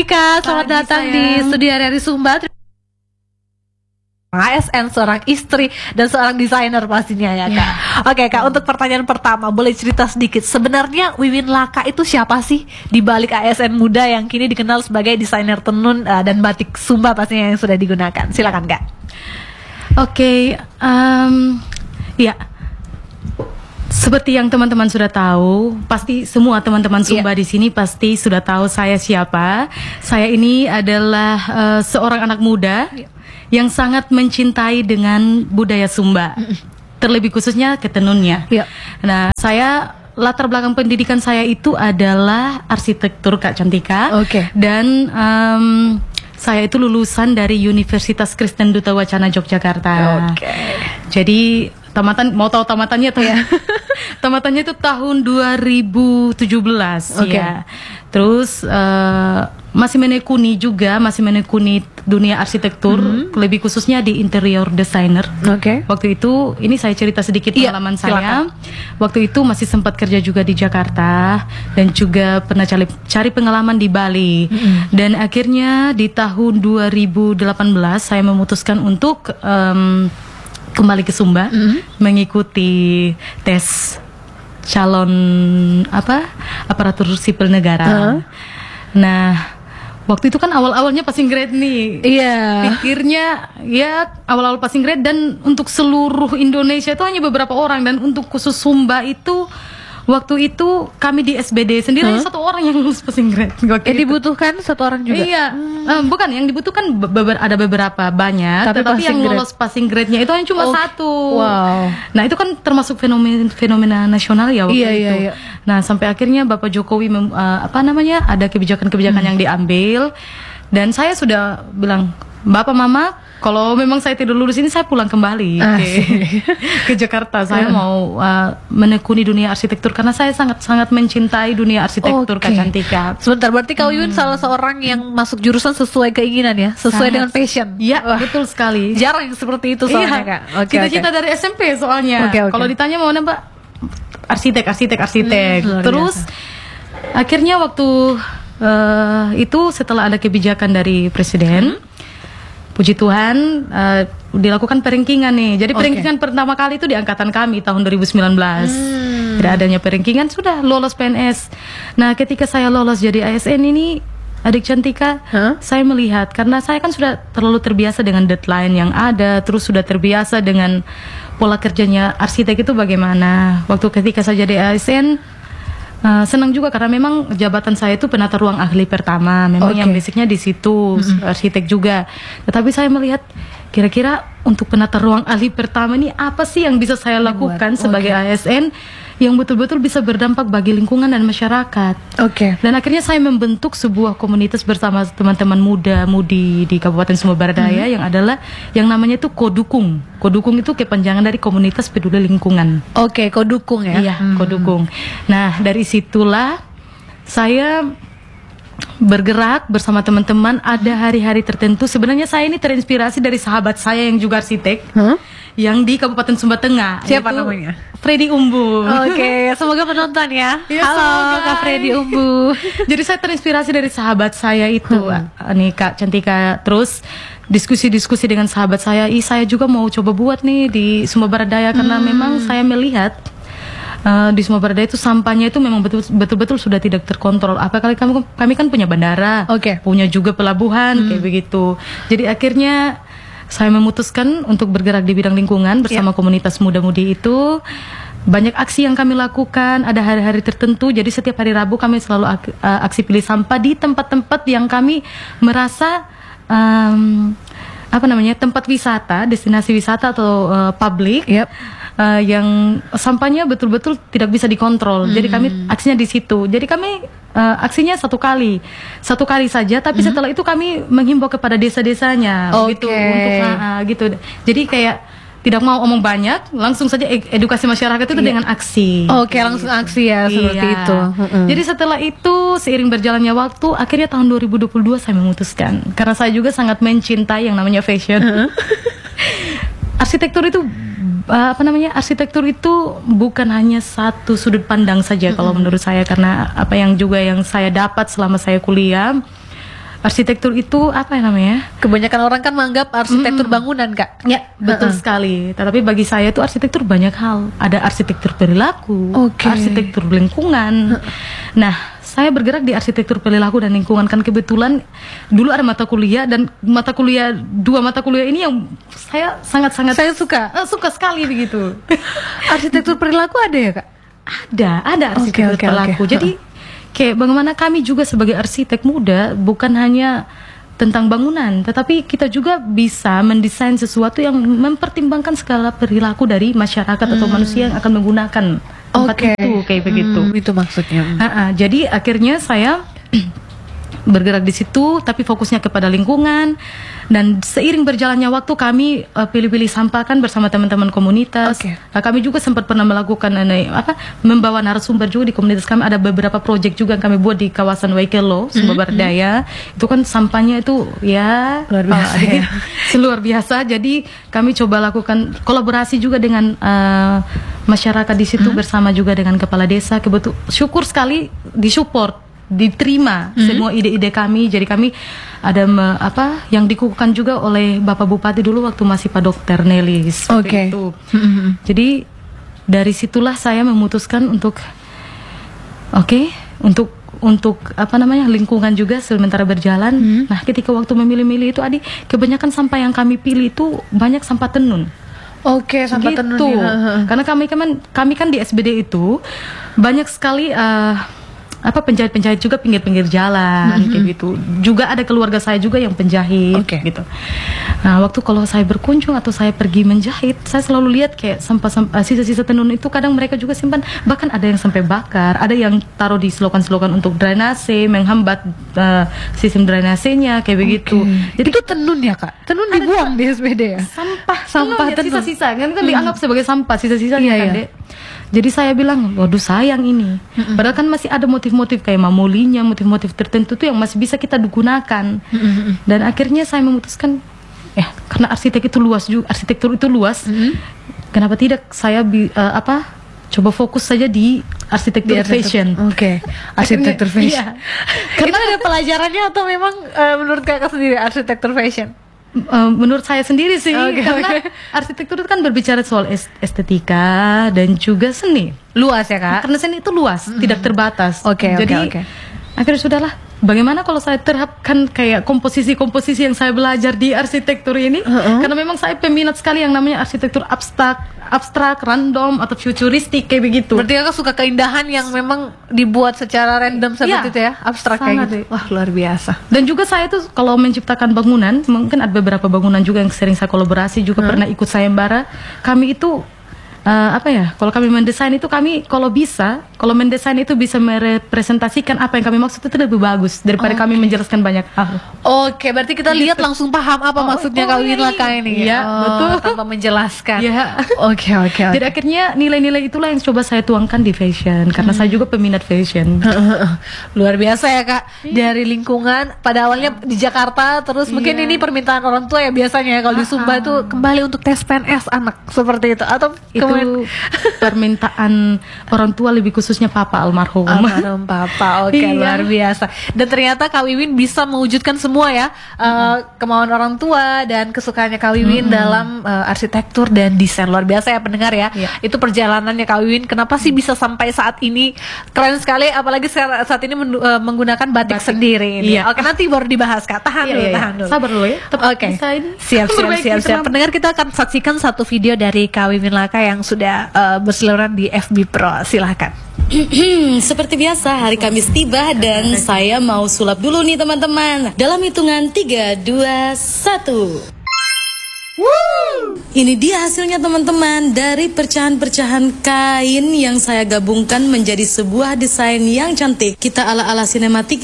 Kak, selamat Pagi, datang sayang. di studio Hari Sumba. ASN, seorang istri dan seorang desainer pastinya ya Kak. Oke Kak, untuk pertanyaan pertama, boleh cerita sedikit sebenarnya Wiwin Laka itu siapa sih di balik ASN muda yang kini dikenal sebagai desainer tenun dan batik Sumba pastinya yang sudah digunakan. Silakan Kak. Oke, ya. Seperti yang teman-teman sudah tahu, pasti semua teman-teman Sumba di sini pasti sudah tahu saya siapa. Saya ini adalah seorang anak muda yang sangat mencintai dengan budaya Sumba, terlebih khususnya ketenunnya. Nah, saya latar belakang pendidikan saya itu adalah arsitektur Kak Cantika, dan saya itu lulusan dari Universitas Kristen Duta Wacana Yogyakarta. Jadi mau tahu tamatannya tuh ya? Tamatannya itu tahun 2017 ya. Terus masih menekuni dunia arsitektur, lebih khususnya di interior designer. Waktu itu, ini saya cerita sedikit pengalaman saya. Waktu itu masih sempat kerja juga di Jakarta dan juga pernah cari pengalaman di Bali. Dan akhirnya di tahun 2018 saya memutuskan untuk kembali ke Sumba, mengikuti tes calon aparatur sipil negara. Nah, waktu itu kan awal-awalnya passing grade nih. Pikirnya ya awal-awal passing grade, dan untuk seluruh Indonesia itu hanya beberapa orang, dan untuk khusus Sumba itu waktu itu kami di SBD sendiri satu orang yang lulus passing grade. Dibutuhkan satu orang juga? Bukan, yang dibutuhkan ada beberapa banyak, tetapi yang lolos passing grade-nya itu hanya cuma satu. Nah, itu kan termasuk fenomena nasional ya waktu itu. Nah, sampai akhirnya Bapak Jokowi ada kebijakan-kebijakan yang diambil, dan saya sudah bilang, Bapak Mama, kalau memang saya tidak lulus ini, saya pulang kembali ke Jakarta. Saya mau menekuni dunia arsitektur karena saya sangat-sangat mencintai dunia arsitektur Kak Cantika. Sebentar, berarti Kak Wiwin salah seorang yang masuk jurusan sesuai keinginan ya, sesuai dengan passion. Iya, betul sekali. Jarang yang seperti itu soalnya Kak. Cita-cita dari SMP soalnya. Kalau ditanya mau nambah arsitek. Terus akhirnya waktu itu setelah ada kebijakan dari Presiden, puji Tuhan dilakukan perankingan nih. Jadi perankingan pertama kali itu di angkatan kami tahun 2019. Tidak adanya perankingan, sudah lolos PNS. Nah, ketika saya lolos jadi ASN ini, Adik Cantika, saya melihat, karena saya kan sudah terlalu terbiasa dengan deadline yang ada, terus sudah terbiasa dengan pola kerjanya arsitek itu bagaimana. Waktu ketika saya jadi ASN, senang juga karena memang jabatan saya itu penata ruang ahli pertama, memang yang basicnya di situ, arsitek juga. Tetapi saya melihat kira-kira untuk penata ruang ahli pertama ini apa sih yang bisa saya lakukan sebagai ASN yang betul-betul bisa berdampak bagi lingkungan dan masyarakat. Dan akhirnya saya membentuk sebuah komunitas bersama teman-teman muda-mudi di Kabupaten Sumba Barat Daya yang namanya itu Kodukung. Kodukung itu kepanjangan dari Komunitas Peduli Lingkungan. Kodukung ya. Iya, Kodukung. Nah, dari situlah saya bergerak bersama teman-teman. Ada hari-hari tertentu. Sebenarnya saya ini terinspirasi dari sahabat saya yang juga arsitek, yang di Kabupaten Sumba Tengah. Siapa namanya? Freddy Umbu. Semoga penonton ya. Halo Kak Freddy Umbu. Jadi saya terinspirasi dari sahabat saya itu, nih Kak Cantika. Terus diskusi-diskusi dengan sahabat saya, saya juga mau coba buat nih di Sumba Barat Daya, karena memang saya melihat di Sumba Barat Daya itu sampahnya itu memang betul-betul sudah tidak terkontrol. Apalagi kami kan punya bandara, punya juga pelabuhan kayak begitu. Jadi akhirnya saya memutuskan untuk bergerak di bidang lingkungan bersama komunitas muda-mudi itu. Banyak aksi yang kami lakukan, ada hari-hari tertentu. Jadi setiap hari Rabu kami selalu aksi pilih sampah di tempat-tempat yang kami merasa tempat wisata, destinasi wisata atau publik, yang sampahnya betul-betul tidak bisa dikontrol. Jadi kami aksinya di situ. Jadi kami aksinya satu kali saja, tapi setelah itu kami menghimbau kepada desa-desanya, gitu, untuk gitu. Jadi kayak tidak mau omong banyak, langsung saja edukasi masyarakat itu dengan aksi. Langsung aksi ya, seperti itu. Jadi setelah itu, seiring berjalannya waktu, akhirnya tahun 2022 saya memutuskan, karena saya juga sangat mencintai yang namanya fashion. Arsitektur itu arsitektur itu bukan hanya satu sudut pandang saja kalau menurut saya, karena apa yang saya dapat selama saya kuliah arsitektur itu apa ya namanya? Kebanyakan orang kan menganggap arsitektur bangunan, Kak. Ya, betul sekali. Tetapi bagi saya itu arsitektur banyak hal. Ada arsitektur perilaku, arsitektur lingkungan. Nah, saya bergerak di arsitektur perilaku dan lingkungan kan kebetulan dulu ada mata kuliah dan dua mata kuliah ini yang saya sangat-sangat suka sekali begitu. Arsitektur perilaku ada ya, Kak? Ada arsitektur perilaku. Jadi kayak bagaimana kami juga sebagai arsitek muda bukan hanya tentang bangunan, tetapi kita juga bisa mendesain sesuatu yang mempertimbangkan segala perilaku dari masyarakat atau manusia yang akan menggunakan tempat itu, kayak begitu. Itu maksudnya. Jadi akhirnya saya bergerak di situ, tapi fokusnya kepada lingkungan. Dan seiring berjalannya waktu kami pilih-pilih sampah kan bersama teman-teman komunitas. Kami juga sempat pernah melakukan membawa narasumber juga di komunitas kami. Ada beberapa proyek juga yang kami buat di kawasan Waikelo, Sumba Barat Daya. Itu kan sampahnya itu ya luar biasa, luar biasa. Jadi kami coba lakukan kolaborasi juga dengan masyarakat di situ bersama juga dengan kepala desa. Kebetulan syukur sekali disupport, diterima semua ide-ide kami. Jadi kami ada yang dikukuhkan juga oleh Bapak Bupati dulu waktu masih Pak Dr. Nelly seperti itu. Jadi dari situlah saya memutuskan untuk lingkungan juga sementara berjalan. Nah, ketika waktu memilih-milih itu kebanyakan sampah yang kami pilih itu banyak sampah tenun. Sampah tenun. Karena kami kan di SBD itu banyak sekali penjahit-penjahit juga pinggir-pinggir jalan kayak gitu. Juga ada keluarga saya juga yang penjahit gitu. Nah, waktu kalau saya berkunjung atau saya pergi menjahit, saya selalu lihat kayak sampah-sampah sisa-sisa tenun itu kadang mereka juga simpan, bahkan ada yang sampai bakar, ada yang taruh di selokan-selokan untuk drainase, menghambat sistem drainasenya kayak begitu. Jadi itu tenun ya, Kak? Tenun dibuang di SBD ya? Sampah tenun, sisa-sisa kan dianggap sebagai sampah, sisa-sisa kan, Dek. Jadi saya bilang, waduh sayang ini. Padahal kan masih ada motif-motif kayak mamolinya, motif-motif tertentu tuh yang masih bisa kita gunakan. Dan akhirnya saya memutuskan, karena arsitektur itu luas, kenapa tidak saya coba fokus saja di arsitektur fashion. Arsitektur fashion. Karena ada pelajarannya atau memang menurut Kakak sendiri arsitektur fashion? Menurut saya sendiri sih, karena arsitektur itu kan berbicara soal estetika dan juga seni. Luas ya, Kak? Karena seni itu luas, tidak terbatas. Jadi akhirnya sudahlah. Bagaimana kalau saya terapkan kayak komposisi-komposisi yang saya belajar di arsitektur ini? Karena memang saya peminat sekali yang namanya arsitektur abstrak, random atau futuristik kayak begitu. Berarti Kakak suka keindahan yang memang dibuat secara random seperti itu ya, abstrak kayak gitu. Wah, luar biasa. Dan juga saya tuh kalau menciptakan bangunan, mungkin ada beberapa bangunan juga yang sering saya kolaborasi, juga pernah ikut sayembara. Kami itu kalau kami mendesain itu kalau mendesain itu bisa merepresentasikan apa yang kami maksud itu lebih bagus daripada kami menjelaskan banyak hal. Berarti kita lihat langsung paham apa maksudnya Kak Wiwin Laka ini. Iya, betul. Tanpa menjelaskan. Oke. Jadi akhirnya nilai-nilai itulah yang coba saya tuangkan di fashion, karena saya juga peminat fashion. Luar biasa ya, Kak. Dari lingkungan pada awalnya di Jakarta, terus mungkin ini permintaan orang tua ya biasanya ya, kalau di Sumba itu kembali untuk tes PNS anak seperti itu, atau itu permintaan orang tua, lebih khususnya papa almarhum papa. Luar biasa. Dan ternyata Kak Wiwin bisa mewujudkan semua ya, kemauan orang tua dan kesukaannya Kak Wiwin dalam arsitektur dan desain. Luar biasa ya pendengar ya. Itu perjalanannya Kak Wiwin, kenapa sih bisa sampai saat ini. Keren sekali, apalagi saat ini menggunakan batik sendiri ini. Nanti baru dibahas, Kak. Tahan dulu. Sabar dulu ya. Siap. Pendengar, kita akan saksikan satu video dari Kak Wiwin Laka yang sudah berseliweran di FB Pro. Silahkan. Seperti biasa, hari Kamis tiba dan saya mau sulap dulu nih teman-teman. Dalam hitungan 3, 2, 1. Ini dia hasilnya teman-teman, dari pecahan-pecahan kain yang saya gabungkan menjadi sebuah desain yang cantik. Kita ala-ala sinematik